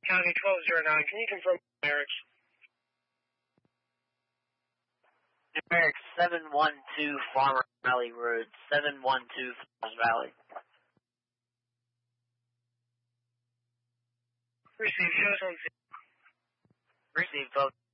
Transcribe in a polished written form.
County 1209, can you confirm Merrick? Merrick 712 Farmer Valley Road, 712 Farmers Valley. Receive, show us on scene. Receive, folks.